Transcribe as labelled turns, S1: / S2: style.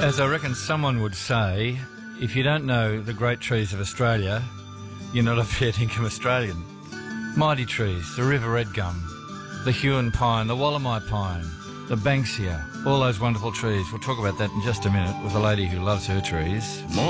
S1: As I reckon someone would say, if you don't know the great trees of Australia, you're not a fair dinkum Australian. Mighty trees, the river red gum, the Huon pine, the Wallamai pine, the Banksia, all those wonderful trees. We'll talk about that in just a minute with a lady who loves her trees.